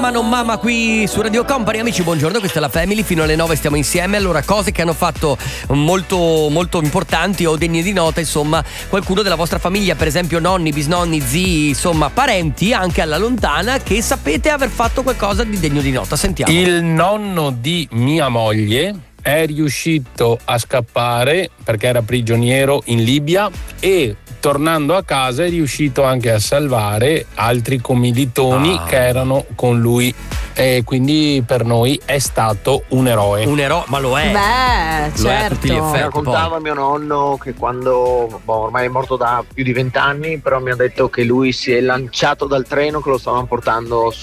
Mamma non mamma qui su Radio Company. Amici, buongiorno, questa è la Family, fino alle 9 stiamo insieme. Allora, cose che hanno fatto molto molto importanti o degne di nota, insomma, qualcuno della vostra famiglia, per esempio nonni, bisnonni, zii, insomma, parenti anche alla lontana, che sapete aver fatto qualcosa di degno di nota. Sentiamo. Il nonno di mia moglie è riuscito a scappare perché era prigioniero in Libia e tornando a casa è riuscito anche a salvare altri commilitoni che erano con lui, e quindi per noi è stato un eroe. Un eroe, ma lo è. Beh, Lo è a tutti gli certo. effetti. Mi raccontava mio nonno che quando, ormai è morto da più di 20 anni, però mi ha detto che lui si è lanciato dal treno che lo stavano portando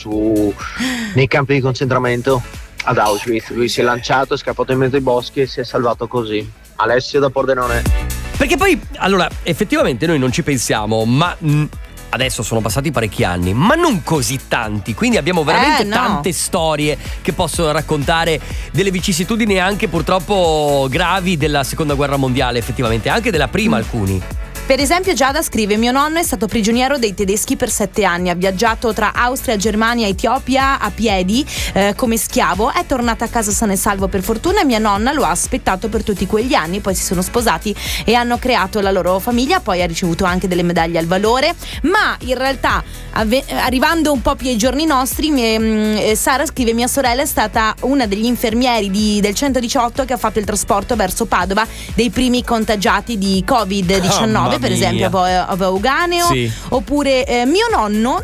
nei campi di concentramento ad Auschwitz. Lui si è lanciato, è scappato in mezzo ai boschi e si è salvato così. Alessio da Pordenone. Perché poi, allora, effettivamente noi non ci pensiamo, ma adesso sono passati parecchi anni, ma non così tanti, quindi abbiamo veramente no. tante storie che possono raccontare delle vicissitudini anche purtroppo gravi della seconda guerra mondiale, effettivamente, anche della prima alcuni. Per esempio Giada scrive: mio nonno è stato prigioniero dei tedeschi per 7 anni, ha viaggiato tra Austria, Germania e Etiopia a piedi come schiavo, è tornato a casa sano e salvo per fortuna e mia nonna lo ha aspettato per tutti quegli anni, poi si sono sposati e hanno creato la loro famiglia, poi ha ricevuto anche delle medaglie al valore, ma in realtà arrivando un po' più ai giorni nostri Sara scrive: mia sorella è stata una degli infermieri del 118 che ha fatto il trasporto verso Padova dei primi contagiati di Covid-19, per esempio a Vauganeo. Sì. Oppure mio nonno,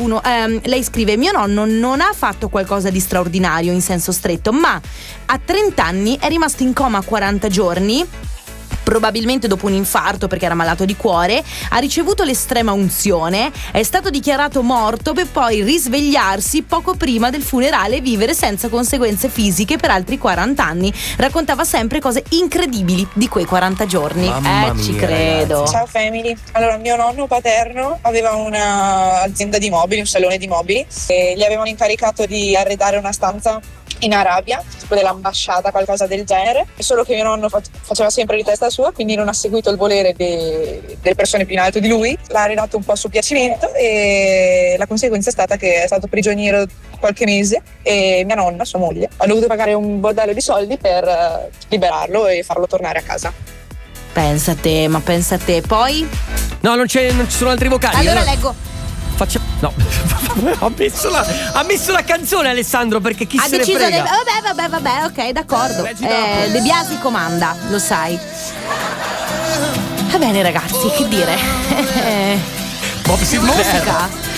lei scrive: mio nonno non ha fatto qualcosa di straordinario in senso stretto, ma a 30 anni è rimasto in coma 40 giorni, probabilmente dopo un infarto perché era malato di cuore, ha ricevuto l'estrema unzione, è stato dichiarato morto per poi risvegliarsi poco prima del funerale e vivere senza conseguenze fisiche per altri 40 anni. Raccontava sempre cose incredibili di quei 40 giorni. Mamma Ci mia, credo. ragazzi. Ciao Family. Allora, mio nonno paterno aveva un'azienda di mobili, un salone di mobili, e gli avevano incaricato di arredare una stanza in Arabia, tipo dell'ambasciata, qualcosa del genere, solo che mio nonno faceva sempre di testa sua, quindi non ha seguito il volere delle persone più in alto di lui, l'ha arredato un po' a suo piacimento e la conseguenza è stata che è stato prigioniero qualche mese e mia nonna, sua moglie, ha dovuto pagare un bordello di soldi per liberarlo e farlo tornare a casa. Pensa a te, poi? No, non ci sono altri vocali. Allora leggo. No, ha messo la canzone Alessandro, perché chi se ne frega. Vabbè, ok, d'accordo. De Biasi comanda, lo sai. Va bene ragazzi, che dire? Musica.